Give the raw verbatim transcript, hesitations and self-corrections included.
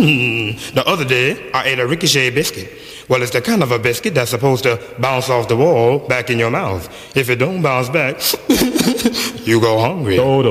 The other day, I ate a ricochet biscuit. Well, it's the kind of a biscuit that's supposed to bounce off the wall back in your mouth. If it don't bounce back, you go hungry. Todo.